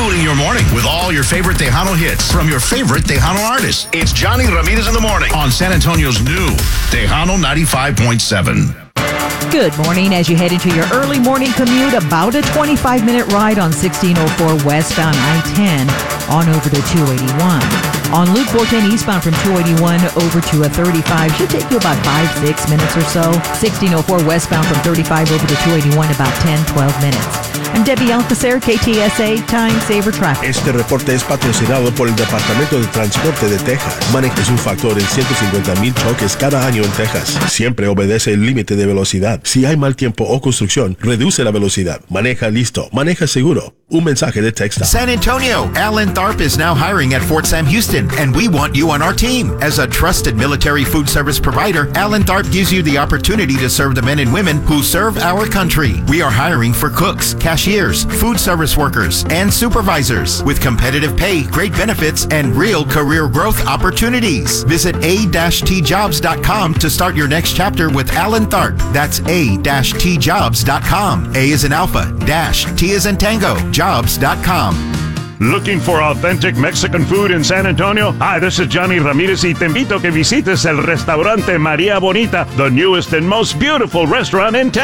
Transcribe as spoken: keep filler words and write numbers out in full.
rebooting your morning with all your favorite Tejano hits from your favorite Tejano artists. It's Johnny Ramirez in the morning on San Antonio's new Tejano ninety-five point seven. Good morning. As you head into your early morning commute, about a twenty-five minute ride on sixteen oh four westbound I ten on over to two eighty-one. On Loop four ten eastbound from two eighty-one over to a thirty-five should take you about five, six minutes or so. sixteen oh four westbound from thirty-five over to two eighty-one about ten, twelve minutes. I'm Debbie Alcacer, K T S A Time Saver Traffic. Este reporte es patrocinado por el Departamento de Transporte de Texas. Maneja es un factor en ciento cincuenta mil choques cada año en Texas. Siempre obedece el límite de velocidad. Si hay mal tiempo o construcción, reduce la velocidad. Maneja listo, maneja seguro. Un mensaje de texto. San Antonio, Alan Tharp is now hiring at Fort Sam Houston, and we want you on our team. As a trusted military food service provider, Alan Tharp gives you the opportunity to serve the men and women who serve our country. We are hiring for cooks, cashiers, food service workers, and supervisors with competitive pay, great benefits, and real career growth opportunities. Visit a dash t jobs dot com to start your next chapter with Alan Tharp. That's a dash t jobs dot com. A is in Alpha, dash, T is in Tango, jobs dot com. Looking for authentic Mexican food in San Antonio? Hi, this is Johnny Ramirez y te invito a que visites el restaurante María Bonita, the newest and most beautiful restaurant in town.